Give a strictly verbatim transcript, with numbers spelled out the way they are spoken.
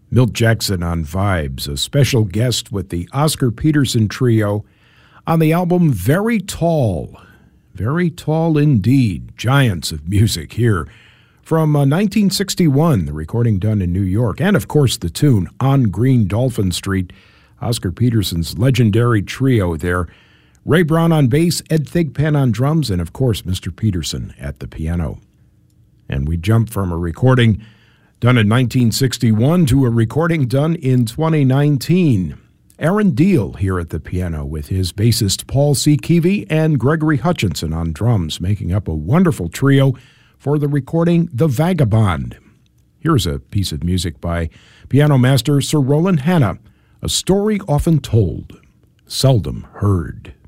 Milt Jackson on vibes, a special guest with the Oscar Peterson Trio on the album Very Tall. Very tall indeed. Giants of music here from uh, nineteen sixty-one, the recording done in New York. And, of course, the tune On Green Dolphin Street, Oscar Peterson's legendary trio there. Ray Brown on bass, Ed Thigpen on drums, and, of course, Mister Peterson at the piano. And we jump from a recording done in nineteen sixty-one to a recording done in twenty nineteen. Aaron Deal here at the piano with his bassist Paul C. Keevy and Gregory Hutchinson on drums, making up a wonderful trio for the recording The Vagabond. Here's a piece of music by piano master Sir Roland Hanna, a story often told, seldom heard.